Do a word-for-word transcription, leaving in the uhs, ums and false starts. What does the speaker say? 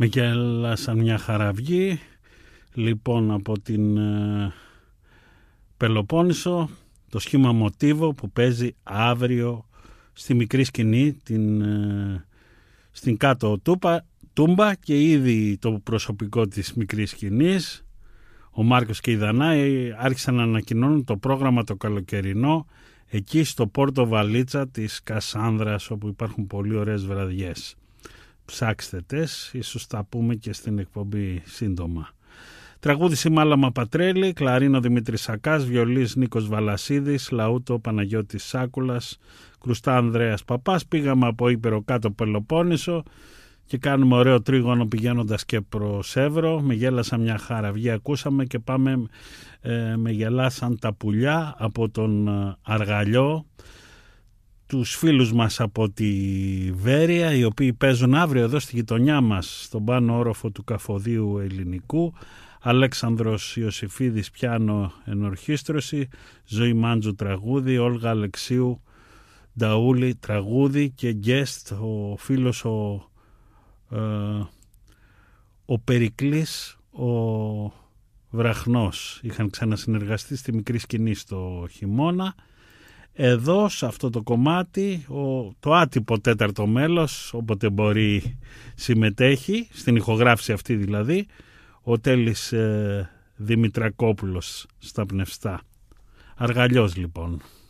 Με γέλασαν μια χαραυγή, λοιπόν, από την ε, Πελοπόννησο, το σχήμα μοτίβο που παίζει αύριο στη μικρή σκηνή, την, ε, στην κάτω τούπα, τούμπα, και ήδη το προσωπικό της μικρής σκηνής, ο Μάρκος και η Δανάη, άρχισαν να ανακοινώνουν το πρόγραμμα το καλοκαιρινό εκεί στο Πόρτο Βαλίτσα της Κασάνδρας, όπου υπάρχουν πολύ ωραίες βραδιές. Ψάξτε τες, ίσως τα πούμε και στην εκπομπή σύντομα. Τραγούδι Μάλαμα Πατρέλη, κλαρίνο Δημήτρης Σακάς, βιολής Νίκος Βαλασίδης, λαούτο Παναγιώτης Σάκουλας, κρουστά Ανδρέας Παπάς. Πήγαμε από Ήπειρο κάτω Πελοπόννησο και κάνουμε ωραίο τρίγωνο πηγαίνοντας και προς Εύρο. Με γέλασα μια χαραυγή ακούσαμε, και πάμε ε, με γελάσαν τα πουλιά από τον ε, Αργαλιό, τους φίλους μας από τη Βέρεια, οι οποίοι παίζουν αύριο εδώ στη γειτονιά μας, στον πάνω όροφο του Καφοδίου Ελληνικού. Αλέξανδρος Ιωσήφιδης πιάνο ενορχήστρωση, Ζωή Μάντζου τραγούδι, Όλγα Αλεξίου Νταούλη τραγούδι, και guest ο φίλος ο, ε, ο Περικλής ο Βραχνός. Είχαν ξανασυνεργαστεί στη μικρή σκηνή στο χειμώνα. Εδώ σε αυτό το κομμάτι ο, το άτυπο τέταρτο μέλος, όποτε μπορεί συμμετέχει στην ηχογράφηση αυτή, δηλαδή ο Τέλης ε, Δημητρακόπουλος στα πνευστά. Αργαλιός λοιπόν.